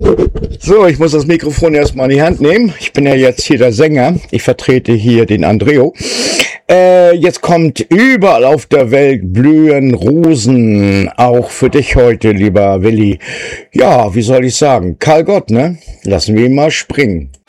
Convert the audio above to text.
So, ich muss das Mikrofon erstmal in die Hand nehmen. Ich bin ja jetzt hier der Sänger. Ich vertrete hier den Andreo. Jetzt kommt überall auf der Welt blühen Rosen. Auch für dich heute, lieber Willi. Ja, wie soll ich sagen? Karl Gott, ne? Lassen wir ihn mal springen.